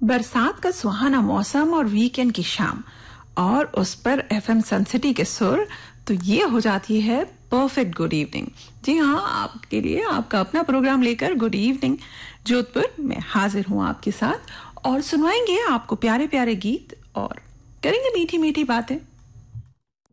बरसात का सुहाना मौसम और वीकेंड की शाम और उस पर एफएम सनसिटी के सुर, तो ये हो जाती है परफेक्ट गुड इवनिंग। जी हाँ, आपके लिए आपका अपना प्रोग्राम लेकर गुड इवनिंग जोधपुर में हाजिर हूँ आपके साथ और सुनवाएंगे आपको प्यारे प्यारे गीत और करेंगे मीठी मीठी बातें।